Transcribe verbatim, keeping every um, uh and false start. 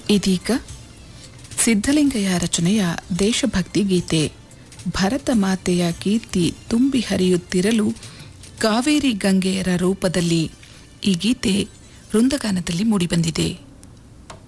ಇದೀಗ ಸಿದ್ಧಲಿಂಗಯ್ಯ ರಚನೆಯ ದೇಶಭಕ್ತಿ ಗೀತೆ. ಭರತ ಮಾತೆಯ ಕೀರ್ತಿ ತುಂಬಿ ಹರಿಯುತ್ತಿರಲು ಕಾವೇರಿ ಗಂಗೆಯರ ರೂಪದಲ್ಲಿ ಈ ಗೀತೆ ವೃಂದಗಾನದಲ್ಲಿ ಮೂಡಿಬಂದಿದೆ.